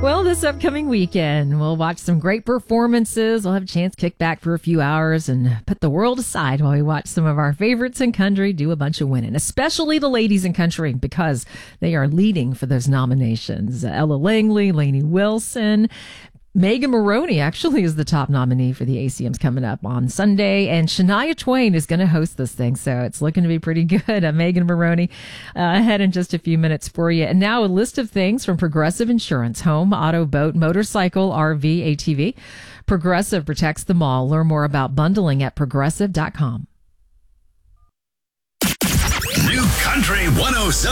Well, this upcoming weekend, we'll watch some great performances. We'll have a chance to kick back for a few hours and put the world aside while we watch some of our favorites in country do a bunch of winning, especially the ladies in country, because they are leading for those nominations. Ella Langley, Lainey Wilson, Megan Maroney actually is the top nominee for the ACMs coming up on Sunday, and Shania Twain is going to host this thing, so it's looking to be pretty good. Megan Maroney ahead in just a few minutes for you. And now a list of things from Progressive Insurance: home, auto, boat, motorcycle, RV, ATV. Progressive protects them all. Learn more about bundling at progressive.com. New Country 107.